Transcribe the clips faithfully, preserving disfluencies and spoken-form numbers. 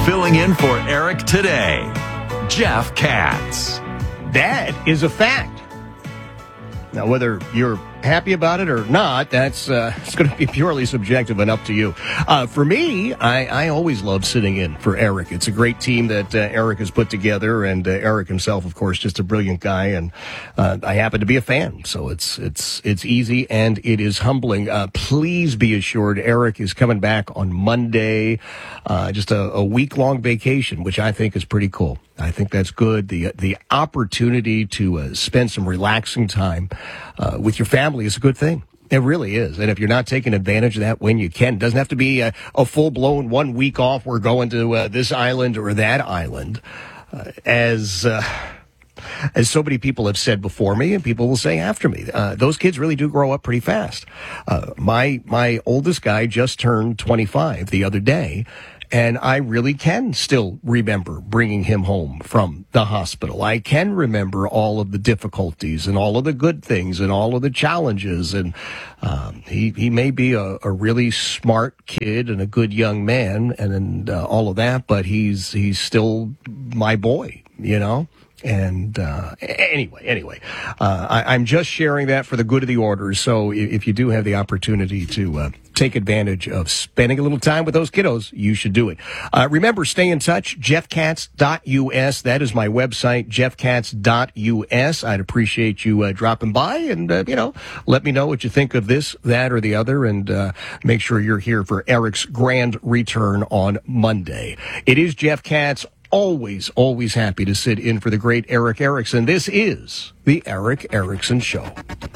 Filling in for Eric today, Jeff Katz. That is a fact. Now, whether you're happy about it or not, that's uh, it's going to be purely subjective and up to you. Uh, for me, I, I always love sitting in for Eric. It's a great team that uh, Eric has put together, and uh, Eric himself, of course, just a brilliant guy, and uh, I happen to be a fan, so it's it's it's easy and it is humbling. Uh, please be assured, Eric is coming back on Monday, uh, just a, a week-long vacation, which I think is pretty cool. I think that's good. The the opportunity to uh, spend some relaxing time uh, with your family is a good thing. It really is. And if you're not taking advantage of that when you can, it doesn't have to be a, a full-blown one week off. We're going to uh, this island or that island. Uh, as uh, as so many people have said before me, and people will say after me, uh, those kids really do grow up pretty fast. Uh, my my oldest guy just turned twenty-five the other day. And I really can still remember bringing him home from the hospital. I can remember all of the difficulties and all of the good things and all of the challenges. And um, he he may be a, a really smart kid and a good young man and, and uh, all of that, but he's he's still my boy, you know. And uh, anyway, anyway, uh, I, I'm just sharing that for the good of the order. So if, if you do have the opportunity to uh, take advantage of spending a little time with those kiddos, you should do it. Uh, remember, stay in touch, jeff katz dot u s. That is my website, jeff katz dot u s. I'd appreciate you uh, dropping by and, uh, you know, let me know what you think of this, that, or the other, and uh, make sure you're here for Eric's grand return on Monday. It is Jeff Katz. Always, always happy to sit in for the great Eric Erickson. This is the Eric Erickson Show.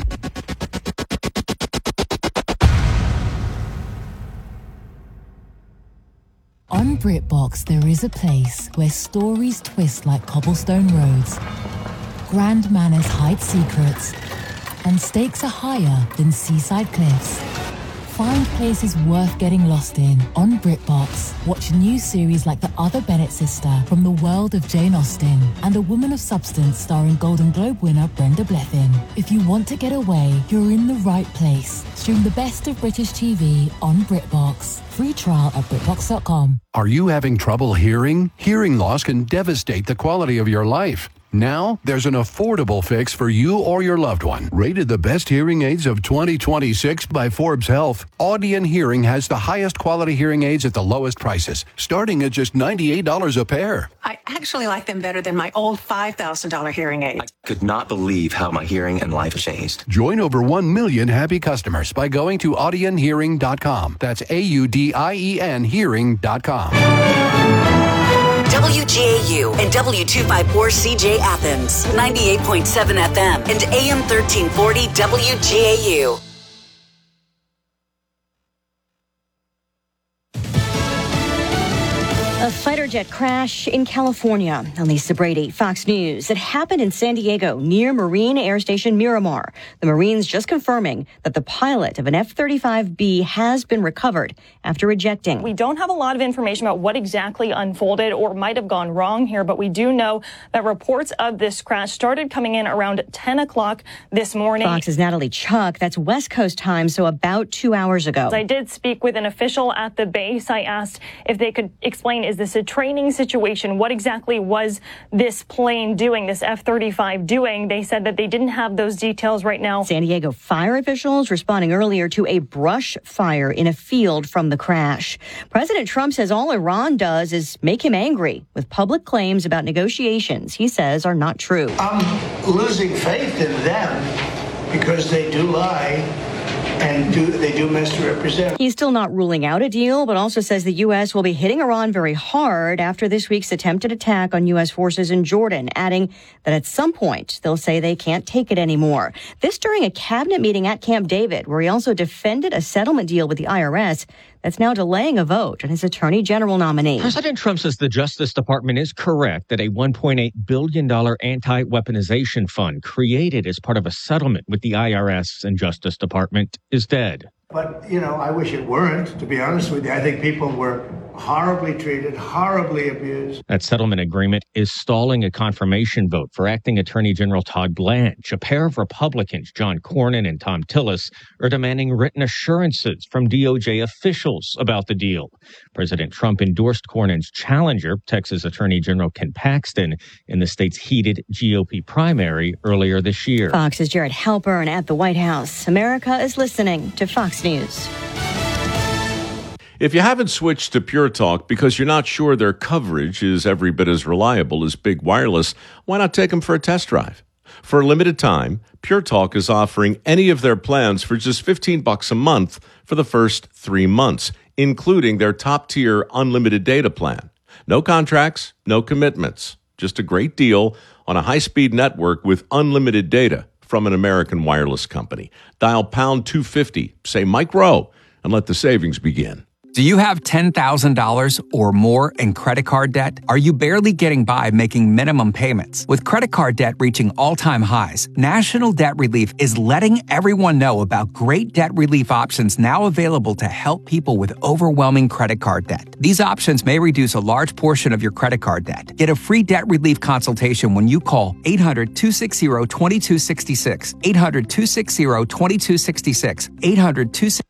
On BritBox, there is a place where stories twist like cobblestone roads, grand manners hide secrets, and stakes are higher than seaside cliffs. Find places worth getting lost in on BritBox. Watch new series like The Other Bennett Sister from the world of Jane Austen and A Woman of Substance starring Golden Globe winner Brenda Blethyn. If you want to get away, you're in the right place. Stream the best of British T V on BritBox. Free trial at BritBox dot com. Are you having trouble hearing? Hearing loss can devastate the quality of your life. Now, there's an affordable fix for you or your loved one. Rated the best hearing aids of twenty twenty-six by Forbes Health, Audion Hearing has the highest quality hearing aids at the lowest prices, starting at just ninety-eight dollars a pair. I actually like them better than my old five thousand dollars hearing aid. I could not believe how my hearing and life changed. Join over one million happy customers by going to audion hearing dot com. That's A U D I E N hearing dot com. W G A U and W two fifty-four C J Athens, ninety-eight point seven F M and A M thirteen forty W G A U. A fighter jet crash in California. Lisa Brady, Fox News. It happened in San Diego near Marine Air Station Miramar. The Marines just confirming that the pilot of an F thirty-five B has been recovered after ejecting. We don't have a lot of information about what exactly unfolded or might have gone wrong here, but we do know that reports of this crash started coming in around ten o'clock this morning. Fox's Natalie Chuck. That's West Coast time, so about two hours ago. I did speak with an official at the base. I asked if they could explain, is this a training situation? What exactly was this plane doing, this F thirty-five doing? They said that they didn't have those details right now. San Diego fire officials responding earlier to a brush fire in a field from the crash. President Trump says all Iran does is make him angry with public claims about negotiations he says are not true. I'm losing faith in them because they do lie. And do, they do misrepresent. He's still not ruling out a deal, but also says the U S will be hitting Iran very hard after this week's attempted attack on U S forces in Jordan, adding that at some point they'll say they can't take it anymore. This during a cabinet meeting at Camp David, where he also defended a settlement deal with the I R S that's now delaying a vote on his attorney general nominee. President Trump says the Justice Department is correct that a one point eight billion dollars anti-weaponization fund created as part of a settlement with the I R S and Justice Department is dead. But, you know, I wish it weren't, to be honest with you. I think people were horribly treated, horribly abused. That settlement agreement is stalling a confirmation vote for acting Attorney General Todd Blanche. A pair of Republicans, John Cornyn and Tom Tillis, are demanding written assurances from D O J officials about the deal. President Trump endorsed Cornyn's challenger, Texas Attorney General Ken Paxton, in the state's heated G O P primary earlier this year. Fox's Jared Halpern at the White House. America is listening to Fox News. If you haven't switched to Pure Talk because you're not sure their coverage is every bit as reliable as Big Wireless, why not take them for a test drive? For a limited time, Pure Talk is offering any of their plans for just fifteen bucks a month for the first three months, including their top-tier unlimited data plan. No contracts, no commitments, just a great deal on a high-speed network with unlimited data from an American wireless company. Dial pound two fifty, say Mike Rowe, and let the savings begin. Do you have ten thousand dollars or more in credit card debt? Are you barely getting by making minimum payments? With credit card debt reaching all-time highs, National Debt Relief is letting everyone know about great debt relief options now available to help people with overwhelming credit card debt. These options may reduce a large portion of your credit card debt. Get a free debt relief consultation when you call eight hundred, two six zero, two two six six, eight hundred, two six zero, two two six six, eight hundred, two six zero.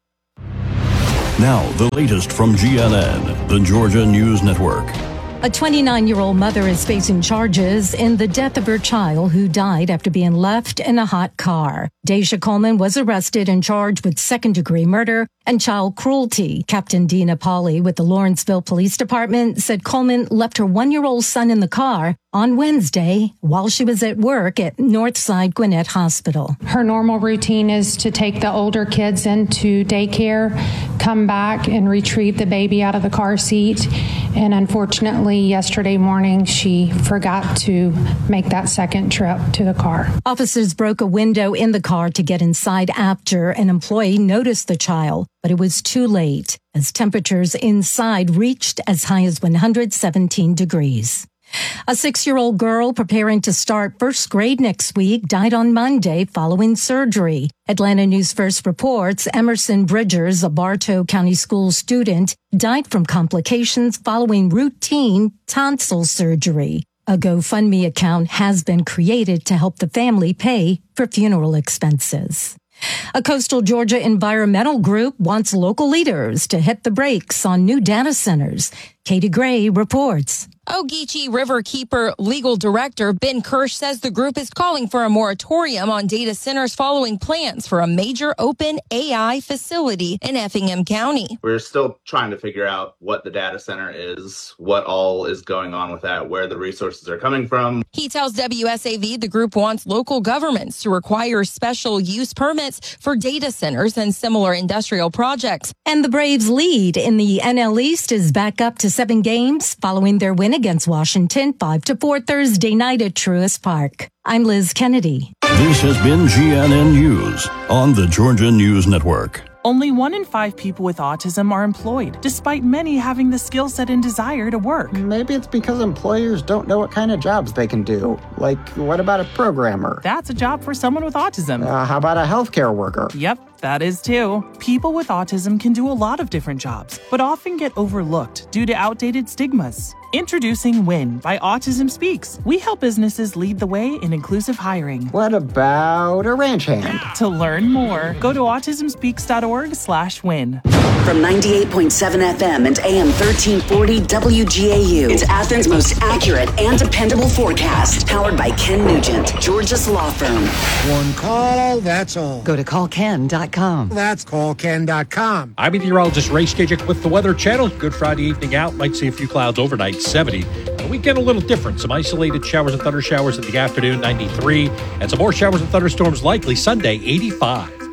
Now, the latest from G N N, the Georgia News Network. A twenty-nine-year-old mother is facing charges in the death of her child who died after being left in a hot car. Deja Coleman was arrested and charged with second-degree murder and child cruelty. Captain Dina Pauley with the Lawrenceville Police Department said Coleman left her one-year-old son in the car on Wednesday while she was at work at Northside Gwinnett Hospital. Her normal routine is to take the older kids into daycare, come back and retrieve the baby out of the car seat. And unfortunately, yesterday morning, she forgot to make that second trip to the car. Officers broke a window in the car to get inside after an employee noticed the child, but it was too late as temperatures inside reached as high as one hundred seventeen degrees. A six-year-old girl preparing to start first grade next week died on Monday following surgery. Atlanta News First reports Emerson Bridgers, a Bartow County School student, died from complications following routine tonsil surgery. A GoFundMe account has been created to help the family pay for funeral expenses. A coastal Georgia environmental group wants local leaders to hit the brakes on new data centers. Katie Gray reports. Ogeechee Riverkeeper Legal Director Ben Kirsch says the group is calling for a moratorium on data centers following plans for a major open A I facility in Effingham County. We're still trying to figure out what the data center is, what all is going on with that, where the resources are coming from. He tells W S A V the group wants local governments to require special use permits for data centers and similar industrial projects. And the Braves' lead in the N L East is back up to seven games following their win against Washington five to four Thursday night at Truist Park. I'm Liz Kennedy. This has been G N N News on the Georgia News Network. Only one in five people with autism are employed, despite many having the skill set and desire to work. Maybe it's because employers don't know what kind of jobs they can do. Like, what about a programmer? That's a job for someone with autism. Uh, how about a healthcare worker? Yep, that is too. People with autism can do a lot of different jobs, but often get overlooked due to outdated stigmas. Introducing WIN by Autism Speaks. We help businesses lead the way in inclusive hiring. What about a ranch hand? To learn more, go to autism speaks dot org slash win. From ninety-eight point seven F M and A M thirteen forty W G A U, it's Athens' most accurate and dependable forecast. Powered by Ken Nugent, Georgia's law firm. One call, that's all. Go to call ken dot com. That's call ken dot com. I'm meteorologist Ray Skijik with the Weather Channel. Good Friday evening out. Might see a few clouds overnight, seventy. The weekend a little different. Some isolated showers and thunder showers in the afternoon, ninety-three. And some more showers and thunderstorms likely Sunday, eighty-five.